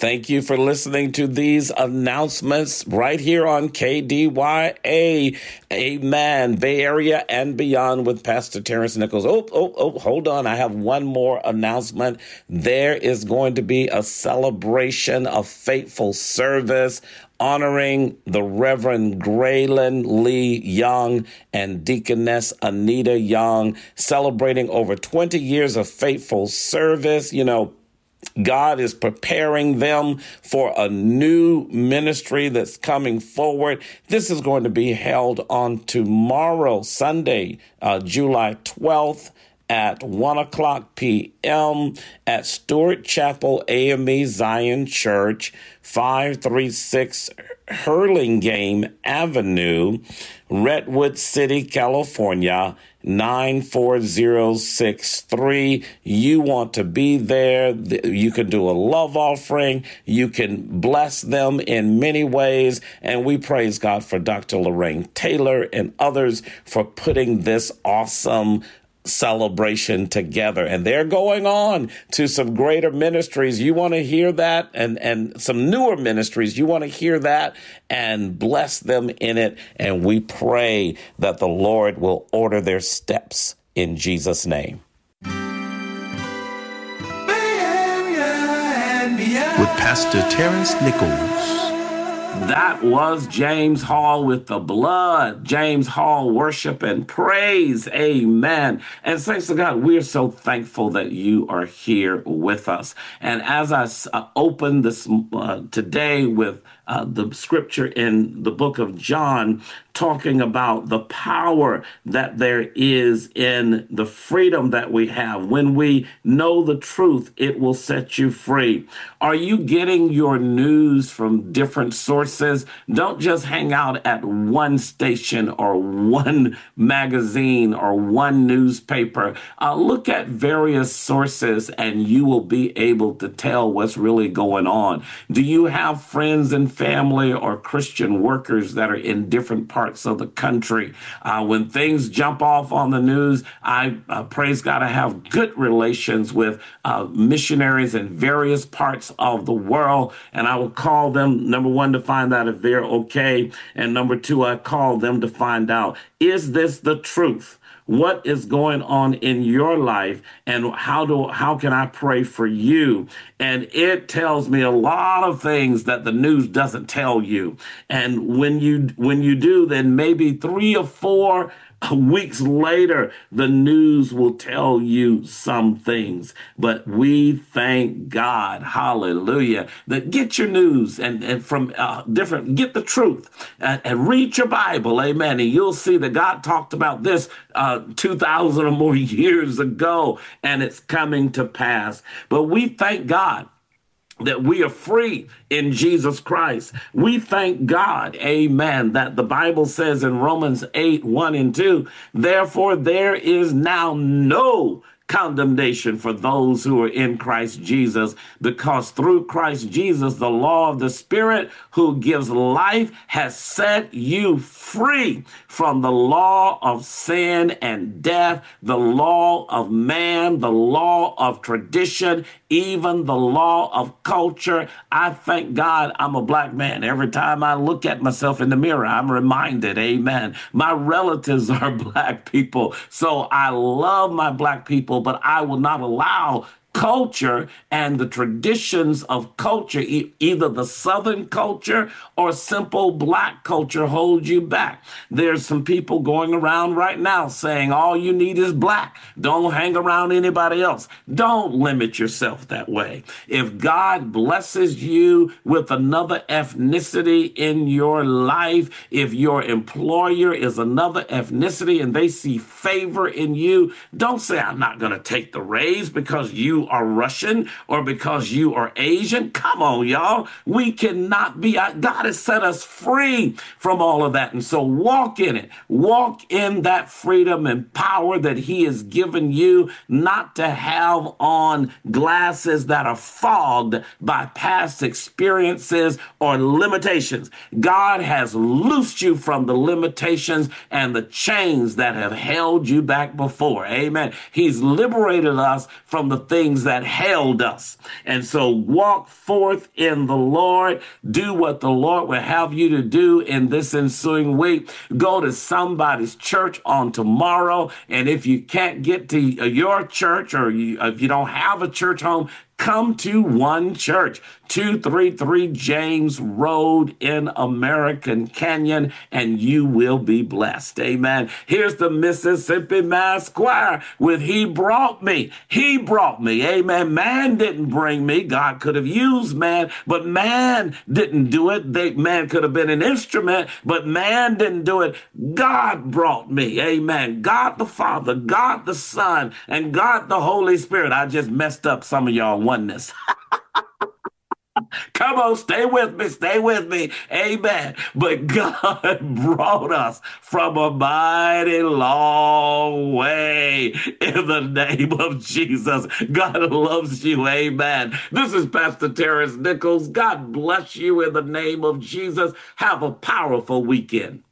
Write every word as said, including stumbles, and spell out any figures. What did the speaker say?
Thank you for listening to these announcements right here on K D Y A. Amen. Bay Area and beyond with Pastor Terrence Nichols. Oh, oh, oh, hold on. I have one more announcement. There is going to be a celebration of faithful service honoring the Reverend Graylin Lee Young and Deaconess Anita Young, celebrating over twenty years of faithful service. You know, God is preparing them for a new ministry that's coming forward. This is going to be held on tomorrow, Sunday, uh, July twelfth, at one o'clock p.m. at Stewart Chapel A M E Zion Church, five thirty-six Hurlingham Avenue, Redwood City, California, nine four zero six three. You want to be there. You can do a love offering. You can bless them in many ways. And we praise God for Doctor Lorraine Taylor and others for putting this awesome celebration together. And they're going on to some greater ministries. You want to hear that? And, and some newer ministries. You want to hear that and bless them in it. And we pray that the Lord will order their steps in Jesus' name. With Pastor Terrence Nichols. That was James Hall with the blood. James Hall, worship and praise. Amen. And thanks to God, we're so thankful that you are here with us. And as I uh, open this uh, today with uh, the scripture in the book of John, talking about the power that there is in the freedom that we have. When we know the truth, it will set you free. Are you getting your news from different sources? Don't just hang out at one station or one magazine or one newspaper. Uh, look at various sources and you will be able to tell what's really going on. Do you have friends and family or Christian workers that are in different parts of the country? Uh, when things jump off on the news, I uh, praise God, I have good relations with uh, missionaries in various parts of the world, and I will call them, number one, to find out if they're okay, and number two, I call them to find out, is this the truth? What is going on in your life, and how do how can I pray for you? And it tells me a lot of things that the news doesn't tell you. And when you when you do, then maybe three or four weeks later, the news will tell you some things. But we thank God, hallelujah, that get your news and, and from uh, different, get the truth and, and read your Bible, amen. And you'll see that God talked about this uh, two thousand or more years ago, and it's coming to pass. But we thank God that we are free in Jesus Christ. We thank God, amen, that the Bible says in Romans eight, one and two, therefore there is now no condemnation for those who are in Christ Jesus, because through Christ Jesus, the law of the Spirit who gives life has set you free from the law of sin and death, the law of man, the law of tradition, even the law of culture. I thank God I'm a black man. Every time I look at myself in the mirror, I'm reminded, amen, my relatives are black people. So I love my black people, but I will not allow culture and the traditions of culture, e- either the Southern culture or simple black culture, hold you back. There's some people going around right now saying all you need is black. Don't hang around anybody else. Don't limit yourself that way. If God blesses you with another ethnicity in your life, if your employer is another ethnicity and they see favor in you, don't say, I'm not going to take the raise because you are Russian or because you are Asian. Come on, y'all. We cannot be, God has set us free from all of that. And so walk in it. Walk in that freedom and power that he has given you, not to have on glasses that are fogged by past experiences or limitations. God has loosed you from the limitations and the chains that have held you back before. Amen. He's liberated us from the things things that held us. And so walk forth in the Lord. Do what the Lord will have you to do in this ensuing week. Go to somebody's church on tomorrow. And if you can't get to your church, or you, if you don't have a church home, come to One Church, two thirty-three James Road in American Canyon, and you will be blessed. Amen. Here's the Mississippi Mass Choir with He Brought Me. He brought me. Amen. Man didn't bring me. God could have used man, but man didn't do it. They, man could have been an instrument, but man didn't do it. God brought me. Amen. God the Father, God the Son, and God the Holy Spirit. I just messed up some of y'all oneness. Come on, stay with me, stay with me. Amen. But God brought us from a mighty long way in the name of Jesus. God loves you. Amen. This is Pastor Terrence Nichols. God bless you in the name of Jesus. Have a powerful weekend.